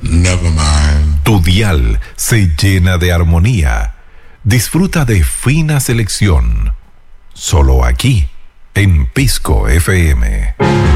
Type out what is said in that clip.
Never mind. Tu dial se llena de armonía. Disfruta de fina selección. Solo aquí, en Pisco FM.